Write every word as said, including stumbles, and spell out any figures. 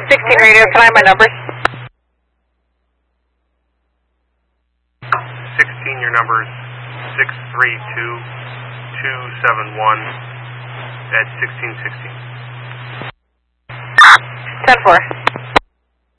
sixteen radio, can I have my numbers? sixteen, your number's six three two, two seven one at sixteen sixteen. ten four.